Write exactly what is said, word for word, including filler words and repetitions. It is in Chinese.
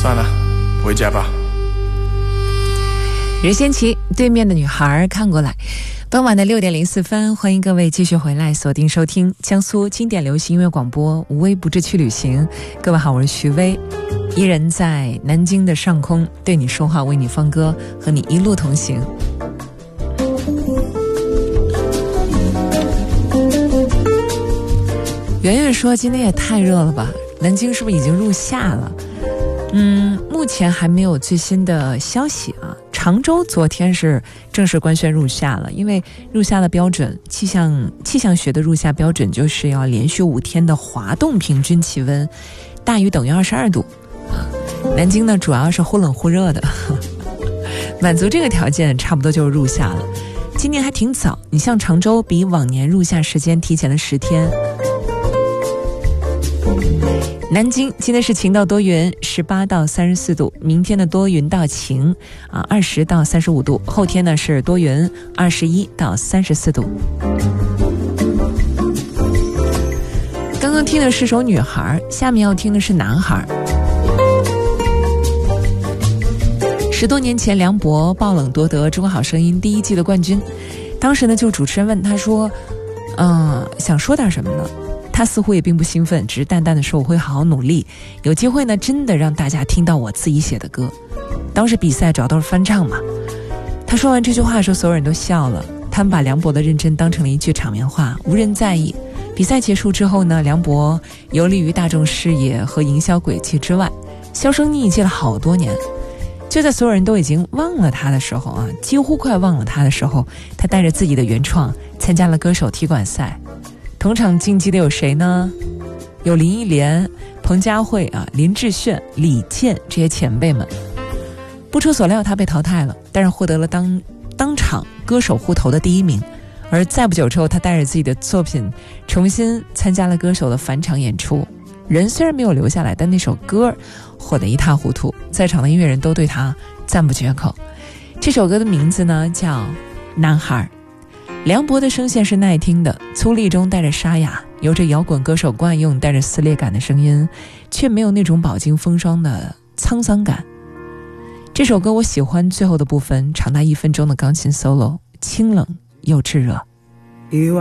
算了，回家吧。 任贤齐，对面的女孩看过来。傍晚的六点零四分，欢迎各位继续回来锁定收听江苏经典流行音乐广播无微不至去旅行。各位好，我是徐薇，依然在南京的上空对你说话，为你放歌，和你一路同行。圆圆说今天也太热了吧，南京是不是已经入夏了？嗯，目前还没有最新的消息啊。常州昨天是正式官宣入夏了，因为入夏的标准，气象气象学的入夏标准就是要连续五天的滑动平均气温大于等于二十二度啊。南京呢主要是忽冷忽热的，满足这个条件差不多就是入夏了。今年还挺早，你像常州比往年入夏时间提前了十天。南京今天是晴到多云，十八到三十四度。明天的多云到晴啊，二十到三十五度。后天呢是多云，二十一到三十四度。刚刚听的是首女孩，下面要听的是男孩。十多年前，梁博爆冷夺得《中国好声音》第一季的冠军，当时呢就主持人问他说：“嗯、呃，想说点什么呢？”他似乎也并不兴奋，只是淡淡的说：“我会好好努力，有机会呢，真的让大家听到我自己写的歌。”当时比赛主要都是翻唱嘛。他说完这句话的时候，所有人都笑了，他们把梁博的认真当成了一句场面话，无人在意。比赛结束之后呢，梁博游离于大众视野和营销轨迹之外，销声匿迹了好多年。就在所有人都已经忘了他的时候啊，几乎快忘了他的时候，他带着自己的原创参加了歌手踢馆赛。同场竞技的有谁呢？有林忆莲、彭佳慧啊、林志炫、李健这些前辈们。不出所料，他被淘汰了，但是获得了当当场歌手户头的第一名。而再不久之后，他带着自己的作品重新参加了歌手的返场演出。人虽然没有留下来，但那首歌火得一塌糊涂，在场的音乐人都对他赞不绝口。这首歌的名字呢叫《男孩》。梁博的声线是耐听的，粗粝中带着沙哑，有着摇滚歌手惯用带着撕裂感的声音，却没有那种饱经风霜的沧桑感。这首歌我喜欢最后的部分，长达一分钟的钢琴 solo， 清冷又炙热。